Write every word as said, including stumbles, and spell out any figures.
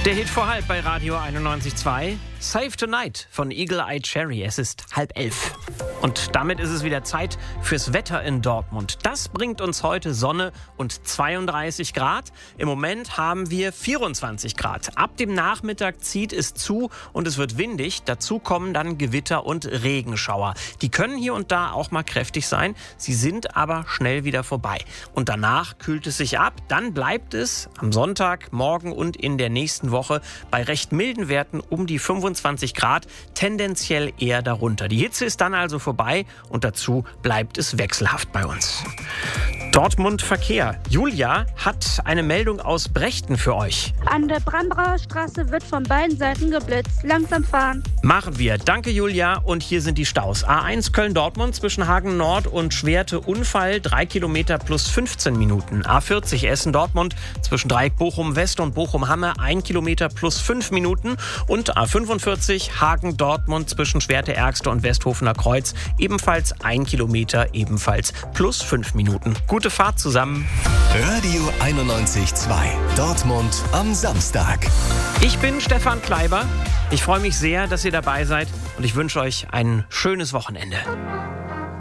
Der Hit vor halb bei Radio einundneunzig Komma zwei. Save Tonight von Eagle Eye Cherry. Es ist halb elf. Und damit ist es wieder Zeit fürs Wetter in Dortmund. Das bringt uns heute Sonne und zweiunddreißig Grad. Im Moment haben wir vierundzwanzig Grad. Ab dem Nachmittag zieht es zu und es wird windig. Dazu kommen dann Gewitter und Regenschauer. Die können hier und da auch mal kräftig sein. Sie sind aber schnell wieder vorbei. Und danach kühlt es sich ab. Dann bleibt es am Sonntag, morgen und in der nächsten Woche bei recht milden Werten um die fünfundzwanzig Grad, tendenziell eher darunter. Die Hitze ist dann also vorbei und dazu bleibt es wechselhaft bei uns. Dortmund Verkehr. Julia hat eine Meldung aus Brechten für euch. An der Brambrauer Straße wird von beiden Seiten geblitzt. Langsam fahren. Machen wir. Danke, Julia. Und hier sind die Staus. A eins Köln-Dortmund zwischen Hagen Nord und Schwerte Unfall. drei Kilometer plus fünfzehn Minuten. A vierzig Essen-Dortmund zwischen Dreieck Bochum-West und Bochum-Hamme. ein Kilometer plus fünf Minuten. Und A fünfundvierzig Hagen-Dortmund zwischen Schwerte-Ergste und Westhofener Kreuz. Ebenfalls ein Kilometer, ebenfalls plus fünf Minuten. Gute Fahrt zusammen. Radio einundneunzig Komma zwei. Dortmund am Samstag. Ich bin Stefan Kleiber. Ich freue mich sehr, dass ihr dabei seid und ich wünsche euch ein schönes Wochenende.